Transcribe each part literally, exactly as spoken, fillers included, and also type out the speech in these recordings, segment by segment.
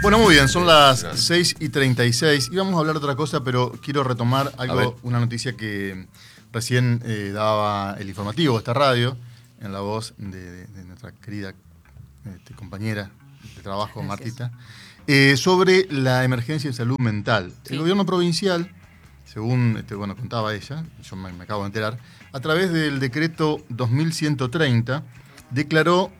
Bueno, muy bien, son las seis y treinta y seis. Íbamos a hablar de otra cosa, pero quiero retomar algo, una noticia que recién eh, daba el informativo de esta radio, en la voz de, de, de nuestra querida este, compañera de trabajo, Gracias. Martita, eh, sobre la emergencia en salud mental. Sí. El gobierno provincial, según este, bueno, contaba ella, yo me, me acabo de enterar, a través del decreto dos mil ciento treinta, declaró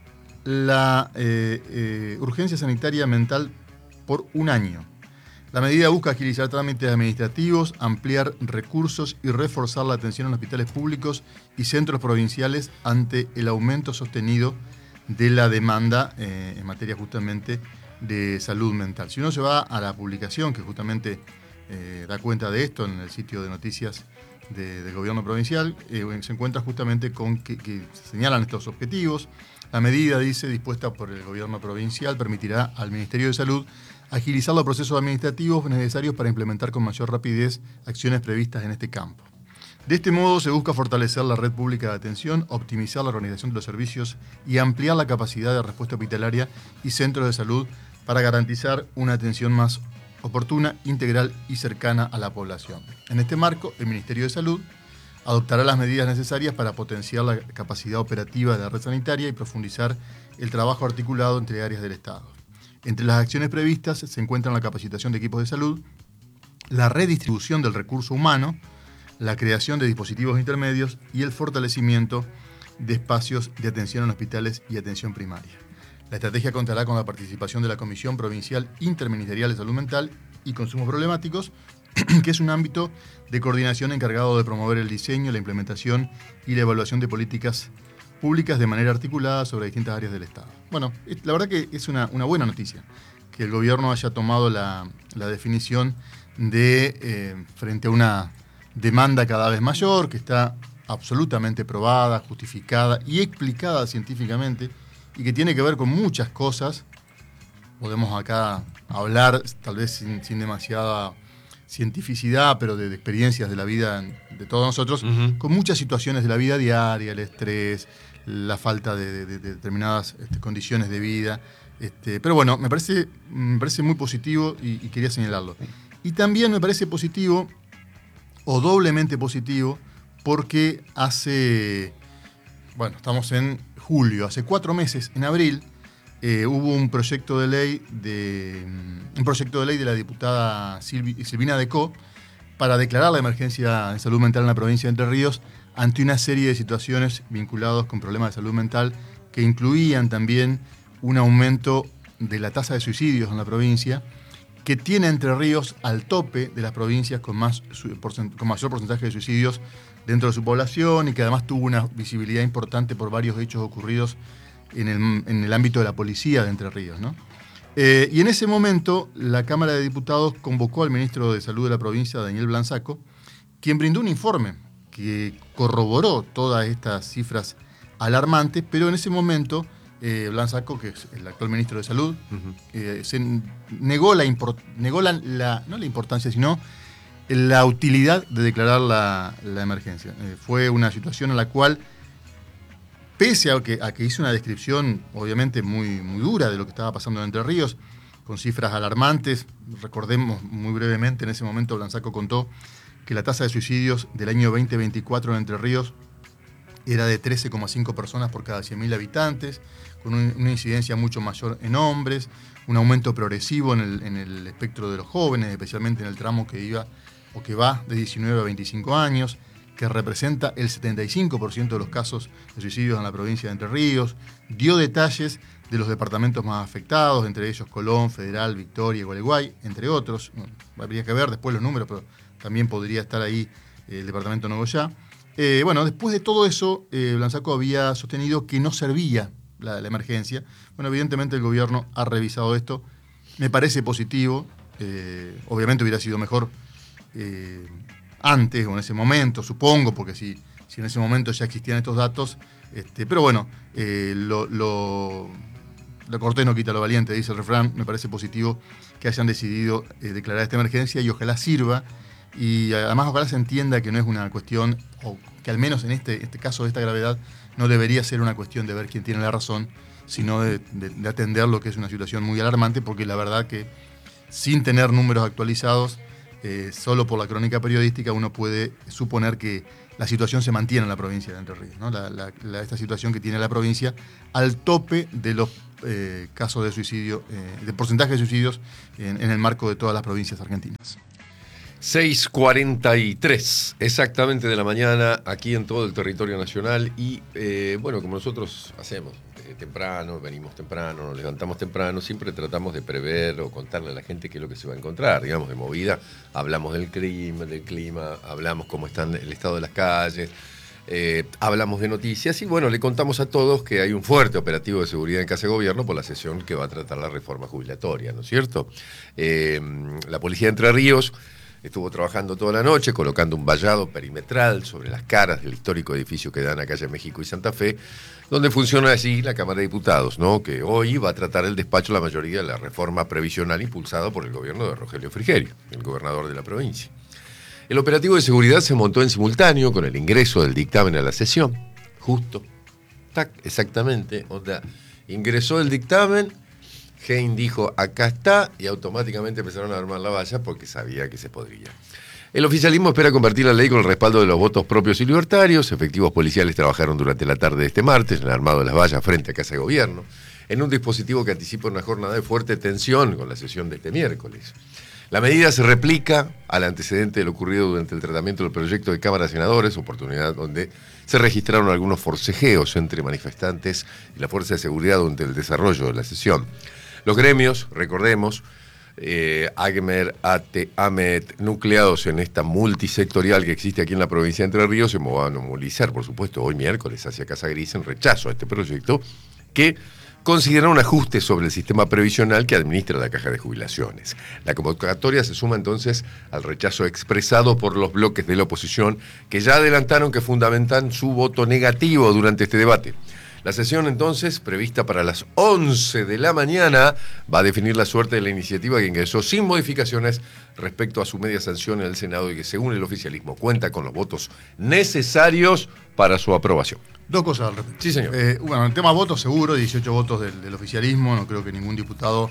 la eh, eh, urgencia sanitaria mental por un año. La medida busca agilizar trámites administrativos, ampliar recursos y reforzar la atención en hospitales públicos y centros provinciales ante el aumento sostenido de la demanda eh, en materia justamente de salud mental. Si uno se va a la publicación que justamente eh, da cuenta de esto en el sitio de noticias de, del gobierno provincial, eh, se encuentra justamente con que, que señalan estos objetivos. La medida, dice, dispuesta por el gobierno provincial, permitirá al Ministerio de Salud agilizar los procesos administrativos necesarios para implementar con mayor rapidez acciones previstas en este campo. De este modo se busca fortalecer la red pública de atención, optimizar la organización de los servicios y ampliar la capacidad de respuesta hospitalaria y centros de salud para garantizar una atención más oportuna, integral y cercana a la población. En este marco, el Ministerio de Salud adoptará las medidas necesarias para potenciar la capacidad operativa de la red sanitaria y profundizar el trabajo articulado entre áreas del Estado. Entre las acciones previstas se encuentran la capacitación de equipos de salud, la redistribución del recurso humano, la creación de dispositivos intermedios y el fortalecimiento de espacios de atención en hospitales y atención primaria. La estrategia contará con la participación de la Comisión Provincial Interministerial de Salud Mental y Consumos Problemáticos, que es un ámbito de coordinación encargado de promover el diseño, la implementación y la evaluación de políticas públicas de manera articulada sobre distintas áreas del Estado. Bueno, la verdad que es una, una buena noticia que el gobierno haya tomado la, la definición de, eh, frente a una demanda cada vez mayor, que está absolutamente probada, justificada y explicada científicamente, y que tiene que ver con muchas cosas. Podemos acá hablar, tal vez sin, sin demasiada cientificidad, pero de, de experiencias de la vida de todos nosotros, uh-huh. con muchas situaciones de la vida diaria, el estrés, la falta de, de, de determinadas este, condiciones de vida. Este, pero bueno, me parece, me parece muy positivo y, y quería señalarlo. Y también me parece positivo, o doblemente positivo, porque hace, bueno, estamos en julio, hace cuatro meses, en abril, Eh, hubo un proyecto de ley de un proyecto de ley de la diputada Silvi, Silvina Decó para declarar la emergencia en salud mental en la provincia de Entre Ríos ante una serie de situaciones vinculadas con problemas de salud mental que incluían también un aumento de la tasa de suicidios en la provincia, que tiene Entre Ríos al tope de las provincias con, más, con mayor porcentaje de suicidios dentro de su población y que además tuvo una visibilidad importante por varios hechos ocurridos En el, en el ámbito de la policía de Entre Ríos, ¿no? Eh, y en ese momento la Cámara de Diputados convocó al ministro de Salud de la provincia, Daniel Blansaco, quien brindó un informe que corroboró todas estas cifras alarmantes, pero en ese momento eh, Blansaco, que es el actual ministro de Salud, uh-huh. eh, se negó, la, import, negó la, la, no la importancia, sino la utilidad de declarar la, la emergencia. Eh, fue una situación en la cual, pese a que, a que hizo una descripción obviamente muy, muy dura de lo que estaba pasando en Entre Ríos, con cifras alarmantes, recordemos muy brevemente, en ese momento Blansaco contó que la tasa de suicidios del año veinte veinticuatro en Entre Ríos era de trece coma cinco personas por cada cien mil habitantes, con un, una incidencia mucho mayor en hombres, un aumento progresivo en el, en el espectro de los jóvenes, especialmente en el tramo que iba o que va de diecinueve a veinticinco años, que representa el setenta y cinco por ciento de los casos de suicidios en la provincia de Entre Ríos. Dio detalles de los departamentos más afectados, entre ellos Colón, Federal, Victoria, Gualeguay, entre otros. Bueno, habría que ver después los números, pero también podría estar ahí eh, el departamento de Nogoyá. Eh, bueno, después de todo eso, eh, Blansaco había sostenido que no servía la, la emergencia. Bueno, evidentemente el gobierno ha revisado esto. Me parece positivo. Eh, obviamente hubiera sido mejor eh, antes o en ese momento, supongo, porque si, si en ese momento ya existían estos datos. Este, pero bueno, eh, lo, lo, lo cortés no quita lo valiente, dice el refrán. Me parece positivo que hayan decidido eh, declarar esta emergencia y ojalá sirva y además ojalá se entienda que no es una cuestión, o que al menos en este, este caso de esta gravedad, no debería ser una cuestión de ver quién tiene la razón, sino de, de, de atender lo que es una situación muy alarmante, porque la verdad que sin tener números actualizados, eh, solo por la crónica periodística uno puede suponer que la situación se mantiene en la provincia de Entre Ríos, ¿no? La, la, la, esta situación que tiene la provincia al tope de los eh, casos de suicidio, eh, de porcentaje de suicidios en, en el marco de todas las provincias argentinas. seis cuarenta y tres exactamente de la mañana aquí en todo el territorio nacional y eh, bueno, como nosotros hacemos eh, temprano, venimos temprano, nos levantamos temprano, siempre tratamos de prever o contarle a la gente qué es lo que se va a encontrar, digamos, de movida, hablamos del clima, del clima, hablamos cómo está el estado de las calles, eh, hablamos de noticias y bueno, le contamos a todos que hay un fuerte operativo de seguridad en Casa de Gobierno por la sesión que va a tratar la reforma jubilatoria, ¿no es cierto? Eh, la Policía de Entre Ríos estuvo trabajando toda la noche, colocando un vallado perimetral sobre las caras del histórico edificio que dan a Calle México y Santa Fe, donde funciona así la Cámara de Diputados, ¿no? Que hoy va a tratar el despacho la mayoría de la reforma previsional impulsada por el gobierno de Rogelio Frigerio, el gobernador de la provincia. El operativo de seguridad se montó en simultáneo con el ingreso del dictamen a la sesión, justo, tac, exactamente, o sea, ingresó el dictamen, Hein dijo, acá está, y automáticamente empezaron a armar la valla porque sabía que se podría. El oficialismo espera convertir la ley con el respaldo de los votos propios y libertarios. Efectivos policiales trabajaron durante la tarde de este martes en el armado de las vallas frente a Casa de Gobierno, en un dispositivo que anticipa una jornada de fuerte tensión con la sesión de este miércoles. La medida se replica al antecedente de lo ocurrido durante el tratamiento del proyecto de Cámara de Senadores, oportunidad donde se registraron algunos forcejeos entre manifestantes y la Fuerza de Seguridad durante el desarrollo de la sesión. Los gremios, recordemos, eh, AGMER, ATE, AMET, nucleados en esta multisectorial que existe aquí en la provincia de Entre Ríos, se van a movilizar, por supuesto, hoy miércoles hacia Casa Gris en rechazo a este proyecto, que considera un ajuste sobre el sistema previsional que administra la Caja de Jubilaciones. La convocatoria se suma entonces al rechazo expresado por los bloques de la oposición, que ya adelantaron que fundamentan su voto negativo durante este debate. La sesión entonces, prevista para las once de la mañana, va a definir la suerte de la iniciativa que ingresó sin modificaciones respecto a su media sanción en el Senado y que según el oficialismo cuenta con los votos necesarios para su aprobación. Dos cosas al respecto. Sí, señor. Eh, bueno, el tema votos seguro, dieciocho votos del, del oficialismo, no creo que ningún diputado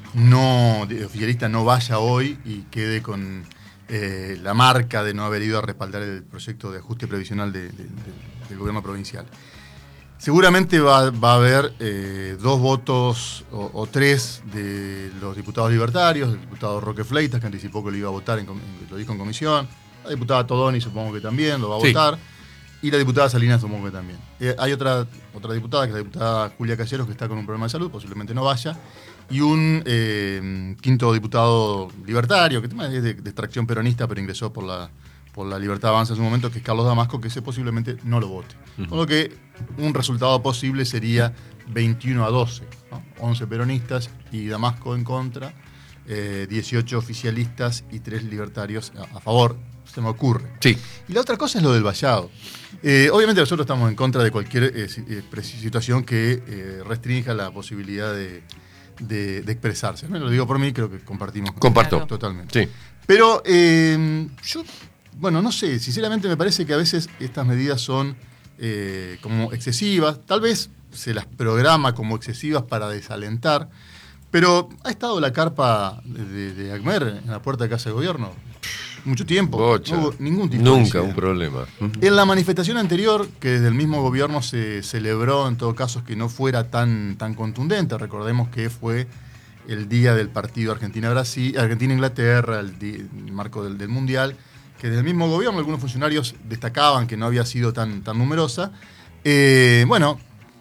no oficialista no vaya hoy y quede con eh, la marca de no haber ido a respaldar el proyecto de ajuste previsional de, de, de, del gobierno provincial. Seguramente va, va a haber eh, dos votos o, o tres de los diputados libertarios, el diputado Roque Fleitas, que anticipó que lo iba a votar, en, lo dijo en comisión, la diputada Todoni supongo que también lo va a sí. votar, y la diputada Salinas supongo que también. Eh, hay otra, otra diputada, que es la diputada Julia Calleros, que está con un problema de salud, posiblemente no vaya, y un eh, quinto diputado libertario, que es de, de extracción peronista, pero ingresó por la... por la Libertad Avanza en su momento, que es Carlos Damasco, que ese posiblemente no lo vote. Uh-huh. Con lo que un resultado posible sería veintiuno a doce, ¿no? once peronistas y Damasco en contra, eh, dieciocho oficialistas y tres libertarios a, a favor, se me ocurre. Sí. Y la otra cosa es lo del vallado. Eh, obviamente nosotros estamos en contra de cualquier eh, situación que eh, restrinja la posibilidad de, de, de expresarse. Me lo digo por mí, creo que compartimos. Comparto. Claro. Totalmente. Sí. Pero eh, yo... Bueno, no sé, sinceramente me parece que a veces estas medidas son eh, como excesivas, tal vez se las programa como excesivas para desalentar, pero ha estado la carpa de, de, de AGMER en la puerta de Casa de Gobierno mucho tiempo, Bocha. no hubo ningún tipo Nunca de incidente. un problema. En la manifestación anterior, que desde el mismo gobierno se celebró, en todo caso, que no fuera tan, tan contundente, recordemos que fue el día del partido Argentina-Brasil, Argentina-Inglaterra, el, el marco del, del Mundial, que desde el mismo gobierno algunos funcionarios destacaban que no había sido tan, tan numerosa. Eh, bueno,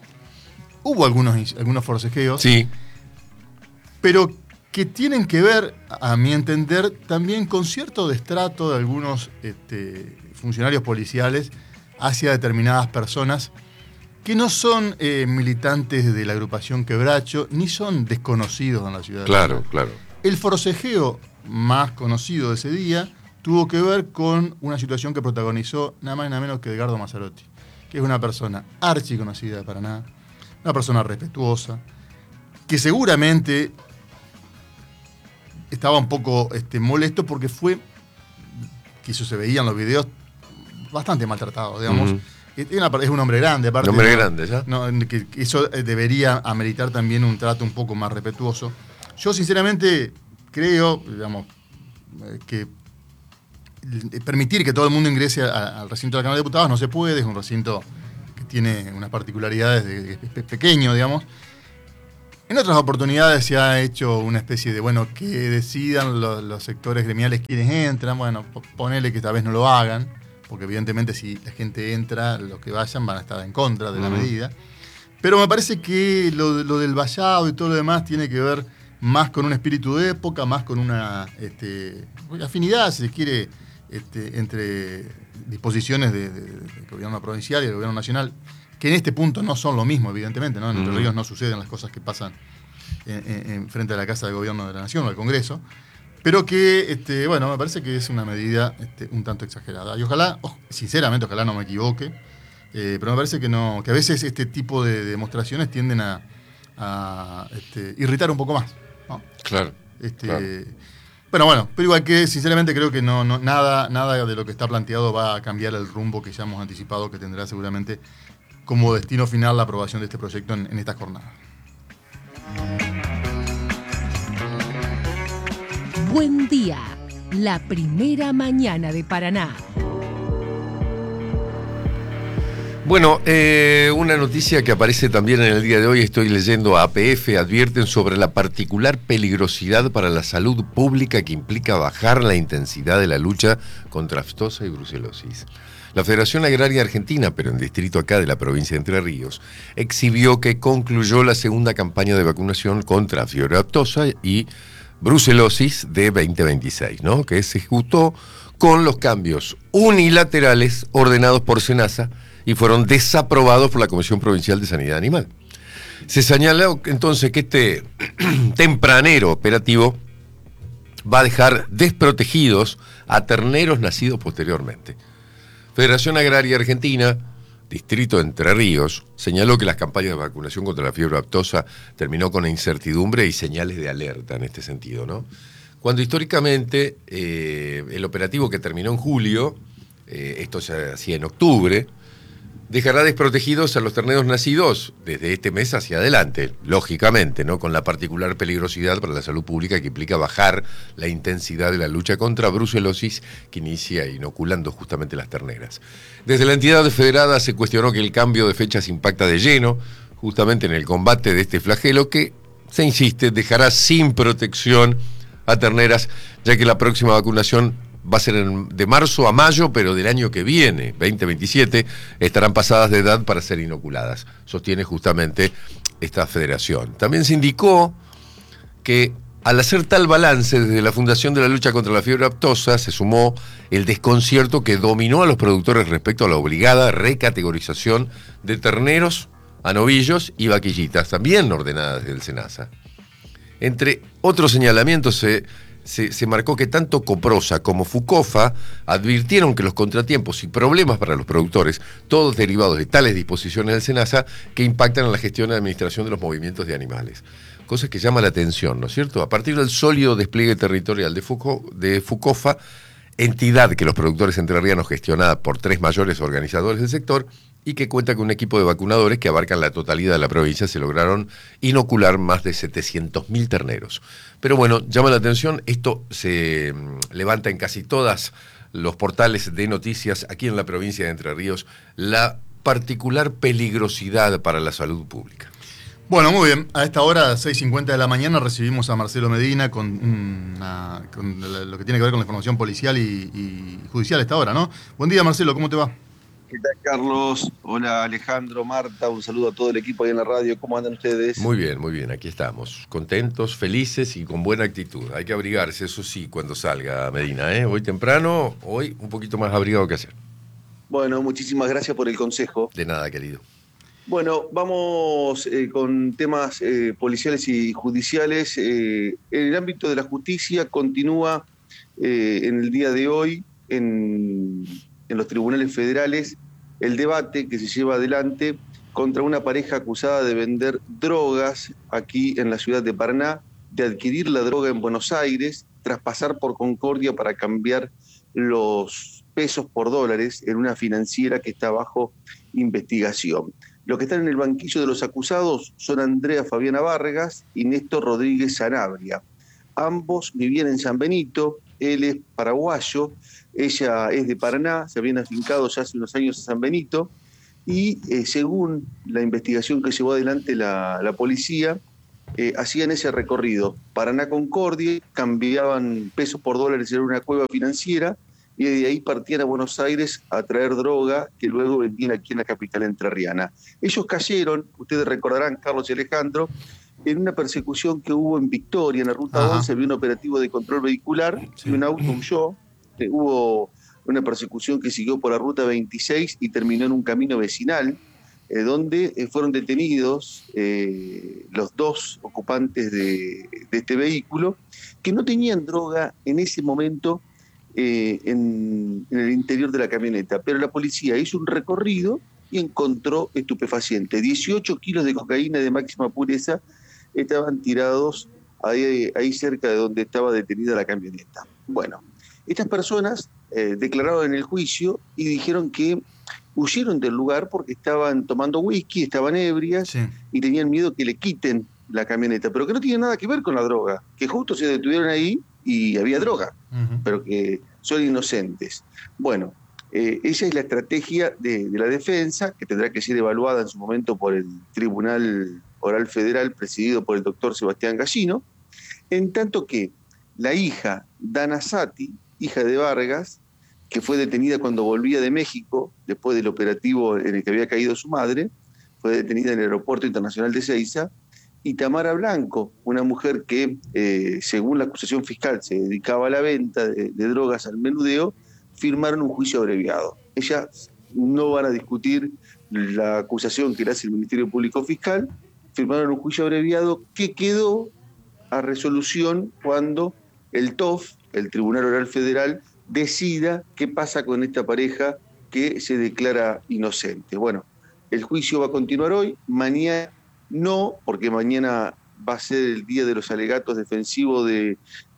hubo algunos, algunos forcejeos, sí. pero que tienen que ver, a mi entender, también con cierto destrato de algunos este, funcionarios policiales hacia determinadas personas que no son eh, militantes de la agrupación Quebracho, ni son desconocidos en la ciudad. Claro, claro. El forcejeo más conocido de ese día tuvo que ver con una situación que protagonizó nada más y nada menos que Edgardo Mazzarotti, que es una persona archiconocida de Paraná, una persona respetuosa, que seguramente estaba un poco este, molesto porque fue que eso se veía en los videos, bastante maltratado, digamos. Uh-huh. Es, una, es un hombre grande, aparte. Un hombre no, grande, ¿ya? No, que, que eso debería ameritar también un trato un poco más respetuoso. Yo, sinceramente, creo, digamos, que permitir que todo el mundo ingrese a, al recinto de la Cámara de Diputados no se puede, es un recinto que tiene unas particularidades de, de, de pequeño, digamos. En otras oportunidades se ha hecho una especie de, bueno, que decidan los, los sectores gremiales quienes entran, bueno, ponele que esta vez no lo hagan, porque evidentemente si la gente entra, los que vayan van a estar en contra de la uh-huh. medida. Pero me parece que lo, lo del vallado y todo lo demás tiene que ver más con un espíritu de época, más con una este, afinidad, si se quiere, este, entre disposiciones de, de, del gobierno provincial y del gobierno nacional, que en este punto no son lo mismo, evidentemente, ¿no? En Entre Ríos no suceden las cosas que pasan en, en, en frente a la Casa de Gobierno de la Nación o al Congreso, pero que, este, bueno, me parece que es una medida este, un tanto exagerada. Y ojalá, oh, sinceramente, ojalá no me equivoque, eh, pero me parece que no, que a veces este tipo de demostraciones tienden a, a este, irritar un poco más, ¿no? Claro, este, claro. Bueno, bueno, pero igual que sinceramente creo que no, no, nada, nada de lo que está planteado va a cambiar el rumbo que ya hemos anticipado que tendrá seguramente como destino final la aprobación de este proyecto en, en esta jornada. Buen día, la primera mañana de Paraná. Bueno, eh, una noticia que aparece también en el día de hoy, estoy leyendo, A P F advierten sobre la particular peligrosidad para la salud pública que implica bajar la intensidad de la lucha contra aftosa y brucelosis. La Federación Agraria Argentina, pero en distrito acá de la provincia de Entre Ríos, exhibió que concluyó la segunda campaña de vacunación contra fiebre aftosa y brucelosis de veinte veintiséis, ¿no? Que se ejecutó con los cambios unilaterales ordenados por SENASA y fueron desaprobados por la Comisión Provincial de Sanidad Animal. Se señaló entonces que este tempranero operativo va a dejar desprotegidos a terneros nacidos posteriormente. Federación Agraria Argentina, Distrito de Entre Ríos, señaló que las campañas de vacunación contra la fiebre aftosa terminó con incertidumbre y señales de alerta en este sentido, ¿no? Cuando históricamente eh, el operativo que terminó en julio, eh, esto se hacía en octubre, dejará desprotegidos a los terneros nacidos desde este mes hacia adelante, lógicamente, ¿no? Con la particular peligrosidad para la salud pública que implica bajar la intensidad de la lucha contra brucelosis que inicia inoculando justamente las terneras. Desde la entidad federada se cuestionó que el cambio de fechas impacta de lleno justamente en el combate de este flagelo que, se insiste, dejará sin protección a terneras, ya que la próxima vacunación va a ser en, de marzo a mayo, pero del año que viene, veinte veintisiete, estarán pasadas de edad para ser inoculadas, sostiene justamente esta federación. También se indicó que al hacer tal balance desde la Fundación de la Lucha contra la Fiebre Aftosa, se sumó el desconcierto que dominó a los productores respecto a la obligada recategorización de terneros a novillos y vaquillitas, también ordenadas del SENASA. Entre otros señalamientos se... Se, se marcó que tanto Coprosa como Fucofa advirtieron que los contratiempos y problemas para los productores, todos derivados de tales disposiciones del SENASA, que impactan en la gestión y administración de los movimientos de animales. Cosas que llama la atención, ¿no es cierto? A partir del sólido despliegue territorial de, Fuco, de Fucofa, entidad que los productores entrerrianos gestionada por tres mayores organizadores del sector y que cuenta con un equipo de vacunadores que abarcan la totalidad de la provincia, se lograron inocular más de setecientos mil terneros. Pero bueno, llama la atención, esto se levanta en casi todos los portales de noticias aquí en la provincia de Entre Ríos, la particular peligrosidad para la salud pública. Bueno, muy bien. A esta hora, seis cincuenta de la mañana, recibimos a Marcelo Medina con, una, con lo que tiene que ver con la información policial y, y judicial a esta hora, ¿no? Buen día, Marcelo, ¿cómo te va? ¿Qué tal, Carlos? Hola, Alejandro, Marta, un saludo a todo el equipo ahí en la radio. ¿Cómo andan ustedes? Muy bien, muy bien, aquí estamos. Contentos, felices y con buena actitud. Hay que abrigarse, eso sí, cuando salga Medina, ¿eh? Hoy temprano, hoy un poquito más abrigado que ayer. Bueno, muchísimas gracias por el consejo. De nada, querido. Bueno, vamos eh, con temas eh, policiales y judiciales. Eh, en el ámbito de la justicia continúa eh, en el día de hoy en, en los tribunales federales el debate que se lleva adelante contra una pareja acusada de vender drogas aquí en la ciudad de Paraná, de adquirir la droga en Buenos Aires, tras pasar por Concordia para cambiar los pesos por dólares en una financiera que está bajo investigación. Los que están en el banquillo de los acusados son Andrea Fabiana Vargas y Néstor Rodríguez Sanabria. Ambos vivían en San Benito, él es paraguayo, ella es de Paraná, se habían afincado ya hace unos años a San Benito, y eh, según la investigación que llevó adelante la, la policía, eh, hacían ese recorrido, Paraná-Concordia, cambiaban pesos por dólares en una cueva financiera, y de ahí partían a Buenos Aires a traer droga que luego vendían aquí en la capital entrerriana. Ellos cayeron, ustedes recordarán, Carlos y Alejandro, en una persecución que hubo en Victoria, en la Ruta Ajá. once, había un operativo de control vehicular, sí. y un auto huyó, eh, hubo una persecución que siguió por la Ruta veintiséis y terminó en un camino vecinal, eh, donde eh, fueron detenidos eh, los dos ocupantes de, de este vehículo, que no tenían droga en ese momento eh, en, en el interior de la camioneta, pero la policía hizo un recorrido y encontró estupefacientes. dieciocho kilos de cocaína de máxima pureza estaban tirados ahí, ahí cerca de donde estaba detenida la camioneta. Bueno, estas personas eh, declararon en el juicio y dijeron que huyeron del lugar porque estaban tomando whisky, estaban ebrias, sí. y tenían miedo que le quiten la camioneta, pero que no tiene nada que ver con la droga, que justo se detuvieron ahí y había droga, uh-huh. pero que son inocentes. Bueno, eh, esa es la estrategia de, de la defensa, que tendrá que ser evaluada en su momento por el Tribunal Oral Federal, presidido por el doctor Sebastián Gallino, en tanto que la hija, Dana Sati, hija de Vargas, que fue detenida cuando volvía de México, después del operativo en el que había caído su madre, fue detenida en el Aeropuerto Internacional de Ezeiza, y Tamara Blanco, una mujer que, eh, según la acusación fiscal, se dedicaba a la venta de, de drogas al menudeo, firmaron un juicio abreviado. Ellas no van a discutir la acusación que le hace el Ministerio Público Fiscal, firmaron un juicio abreviado que quedó a resolución cuando el T O F, el Tribunal Oral Federal, decida qué pasa con esta pareja que se declara inocente. Bueno, el juicio va a continuar hoy, mañana no, porque mañana va a ser el día de los alegatos defensivos de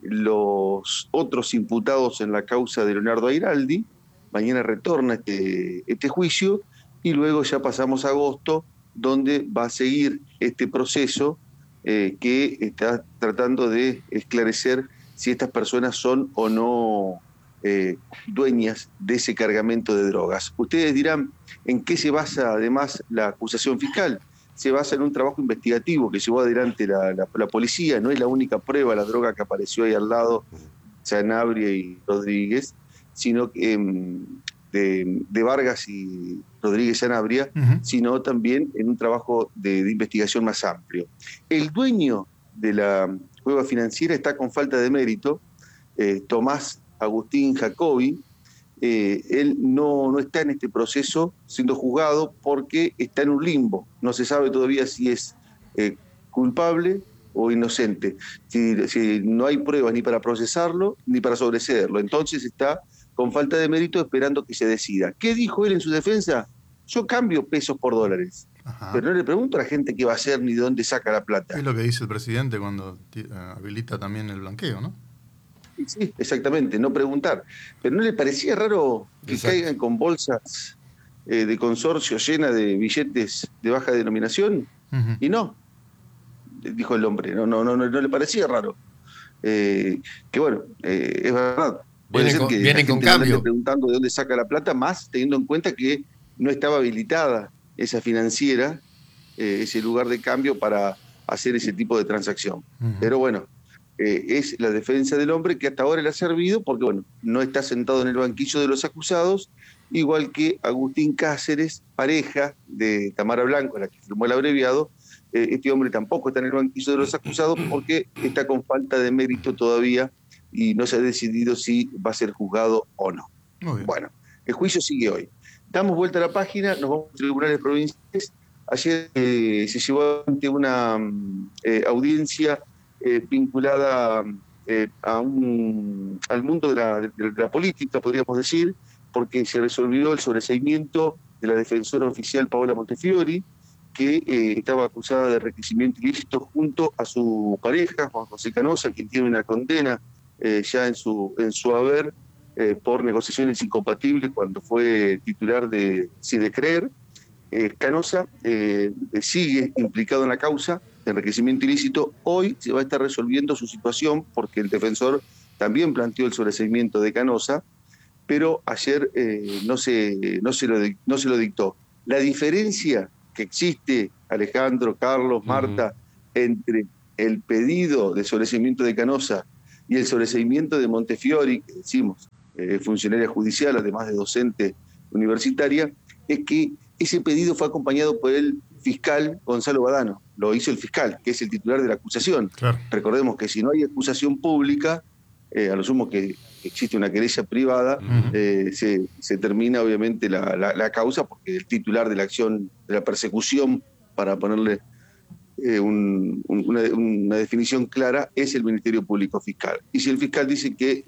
los otros imputados en la causa de Leonardo Airaldi. Mañana retorna este, este juicio y luego ya pasamos a agosto, donde va a seguir este proceso eh, que está tratando de esclarecer si estas personas son o no eh, dueñas de ese cargamento de drogas. Ustedes dirán, ¿en qué se basa además la acusación fiscal? Se basa en un trabajo investigativo que llevó adelante la, la, la policía. No es la única prueba, la droga que apareció ahí al lado, Sanabria y Rodríguez, sino que eh, de, de Vargas y Rodríguez Sanabria, uh-huh. sino también en un trabajo de, de investigación más amplio. El dueño de la cueva financiera está con falta de mérito, eh, Tomás Agustín Jacobi. Eh, él no, no está en este proceso siendo juzgado porque está en un limbo. No se sabe todavía si es eh, culpable o inocente. Si, si no hay pruebas ni para procesarlo ni para sobreseerlo. Entonces está con falta de mérito esperando que se decida. ¿Qué dijo él en su defensa? Yo cambio pesos por dólares. Ajá. Pero no le pregunto a la gente qué va a hacer ni de dónde saca la plata. Es lo que dice el presidente cuando uh, habilita también el blanqueo, ¿no? Sí, exactamente, no preguntar. Pero ¿no le parecía raro que Exacto. caigan con bolsas eh, de consorcio llenas de billetes de baja denominación? Uh-huh. Y no, dijo el hombre, no, no, no, no, no le parecía raro. Eh, que bueno, eh, es verdad. Puede ser que vienen con cambio. Preguntando de dónde saca la plata, más teniendo en cuenta que no estaba habilitada esa financiera, eh, ese lugar de cambio para hacer ese tipo de transacción. Uh-huh. Pero bueno, Eh, es la defensa del hombre que hasta ahora le ha servido porque, bueno, no está sentado en el banquillo de los acusados, igual que Agustín Cáceres, pareja de Tamara Blanco, la que firmó el abreviado. Eh, este hombre tampoco está en el banquillo de los acusados porque está con falta de mérito todavía y no se ha decidido si va a ser juzgado o no. Bueno, el juicio sigue hoy. Damos vuelta a la página, nos vamos a los tribunales provinciales. Ayer eh, se llevó ante una eh, audiencia Eh, vinculada eh, a un, al mundo de la, de la política, podríamos decir, porque se resolvió el sobreseimiento de la defensora oficial Paola Montefiori, que eh, estaba acusada de enriquecimiento ilícito junto a su pareja, Juan José Canosa, quien tiene una condena eh, ya en su, en su haber eh, por negociaciones incompatibles cuando fue titular de Sidecreer. Eh, Canosa eh, sigue implicado en la causa de enriquecimiento ilícito. Hoy se va a estar resolviendo su situación porque el defensor también planteó el sobreseimiento de Canosa, pero ayer eh, no, se, no, se lo, no se lo dictó. La diferencia que existe, Alejandro, Carlos, Marta, uh-huh. entre el pedido de sobreseimiento de Canosa y el sobreseimiento de Montefiori, que decimos, eh, funcionaria judicial, además de docente universitaria, es que ese pedido fue acompañado por el fiscal Gonzalo Badano. Lo hizo el fiscal, que es el titular de la acusación. Claro. Recordemos que si no hay acusación pública, eh, a lo sumo que existe una querella privada, uh-huh. eh, se, se termina obviamente la, la, la causa, porque el titular de la acción, de la persecución, para ponerle eh, un, un, una, una definición clara, es el Ministerio Público Fiscal. Y si el fiscal dice que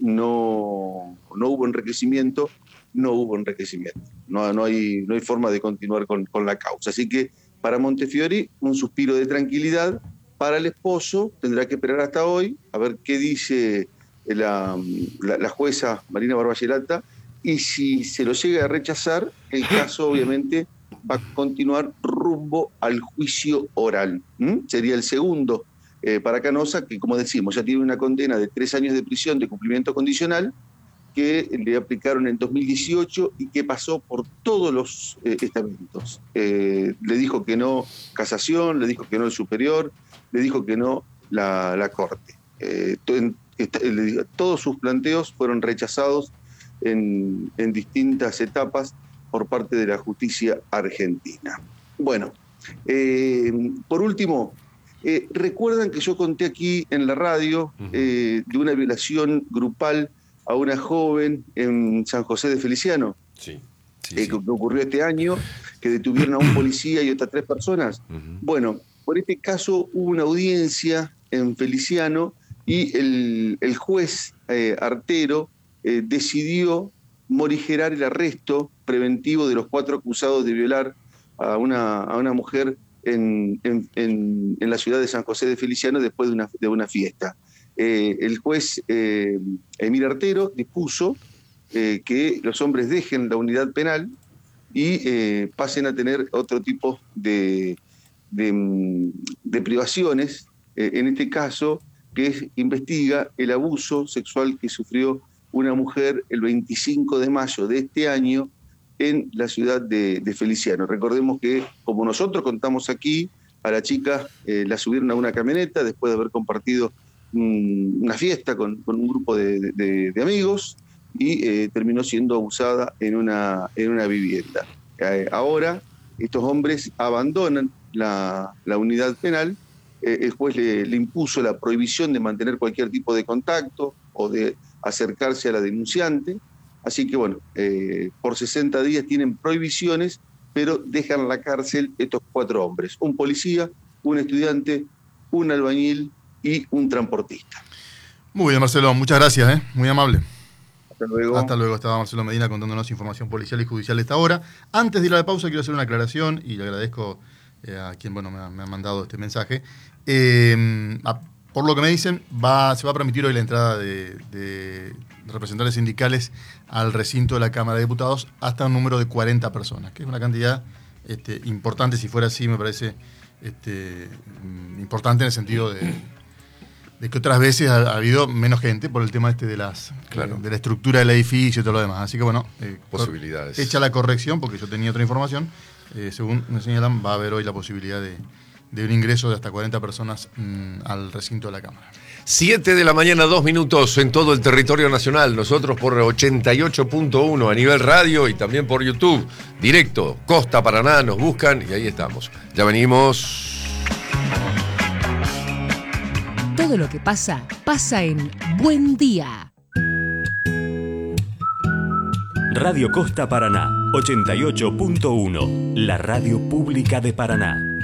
no, no hubo enriquecimiento, no hubo enriquecimiento. No, no, hay, no hay forma de continuar con, con la causa. Así que para Montefiori, un suspiro de tranquilidad. Para el esposo, tendrá que esperar hasta hoy a ver qué dice la, la, la jueza Marina Barbayelata, y si se lo llega a rechazar, el caso obviamente va a continuar rumbo al juicio oral. ¿Mm? Sería el segundo eh, para Canosa, que como decimos, ya tiene una condena de tres años de prisión de cumplimiento condicional, que le aplicaron en dos mil dieciocho y que pasó por todos los eh, estamentos. Eh, le dijo que no casación, le dijo que no el superior, le dijo que no la, la Corte. Eh, en, esta, le, todos sus planteos fueron rechazados en, en distintas etapas por parte de la justicia argentina. Bueno, eh, por último, eh, recuerdan que yo conté aquí en la radio eh, de una violación grupal a una joven en San José de Feliciano, sí, sí, eh, sí. que ocurrió este año, que detuvieron a un policía y otras tres personas. Uh-huh. Bueno, por este caso hubo una audiencia en Feliciano y el, el juez eh, Artero eh, decidió morigerar el arresto preventivo de los cuatro acusados de violar a una, a una mujer en, en, en, en la ciudad de San José de Feliciano después de una, de una fiesta. Eh, el juez eh, Emir Artero dispuso eh, que los hombres dejen la unidad penal y eh, pasen a tener otro tipo de, de, de privaciones, eh, en este caso que es, investiga el abuso sexual que sufrió una mujer el veinticinco de mayo de este año en la ciudad de, de Feliciano. Recordemos que, como nosotros contamos aquí, a la chica eh, la subieron a una camioneta después de haber compartido una fiesta con, con un grupo de, de, de amigos y eh, terminó siendo abusada en una, en una vivienda. Eh, ahora estos hombres abandonan la, la unidad penal, eh, el juez le, le impuso la prohibición de mantener cualquier tipo de contacto o de acercarse a la denunciante, así que bueno, eh, por sesenta días tienen prohibiciones, pero dejan la cárcel estos cuatro hombres, un policía, un estudiante, un albañil y un transportista. Muy bien, Marcelo, muchas gracias, ¿eh? Muy amable. Hasta luego. Hasta luego, estaba Marcelo Medina contándonos información policial y judicial de esta hora. Antes de ir a la pausa, quiero hacer una aclaración y le agradezco eh, a quien bueno, me, ha, me ha mandado este mensaje. Eh, a, por lo que me dicen, va, se va a permitir hoy la entrada de, de representantes sindicales al recinto de la Cámara de Diputados hasta un número de cuarenta personas, que es una cantidad este, importante. Si fuera así, me parece este, importante en el sentido de... de que otras veces ha, ha habido menos gente por el tema este de las claro. de la estructura del edificio y todo lo demás. Así que bueno, eh, posibilidades. Hecha la corrección, porque yo tenía otra información, eh, según me señalan, va a haber hoy la posibilidad de, de un ingreso de hasta cuarenta personas mmm, al recinto de la Cámara. siete de la mañana, dos minutos en todo el territorio nacional. Nosotros por ochenta y ocho punto uno a nivel radio y también por YouTube. Directo, Costa Paraná, nos buscan y ahí estamos. Ya venimos. Todo lo que pasa, pasa en Buen Día. Radio Costa Paraná, ochenta y ocho punto uno, la radio pública de Paraná.